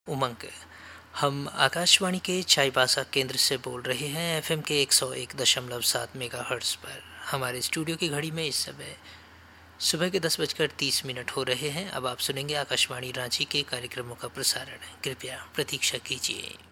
उमंग। हम आकाशवाणी के चाईबासा केंद्र से बोल रहे हैं एफएम के 101.7 मेगाहर्ट्ज़ पर। हमारे स्टूडियो की घड़ी में इस समय सुबह के 10:30 हो रहे हैं। अब आप सुनेंगे आकाशवाणी रांची के कार्यक्रमों का प्रसारण। कृपया प्रतीक्षा कीजिए।